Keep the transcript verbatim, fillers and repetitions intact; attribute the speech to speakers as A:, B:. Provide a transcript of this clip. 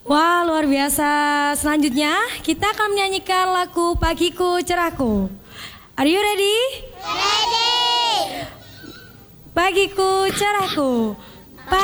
A: Wah, luar biasa. Selanjutnya kita akan menyanyikan lagu Pagiku Cerahku. Are you ready?
B: Ready.
A: Pagiku cerahku.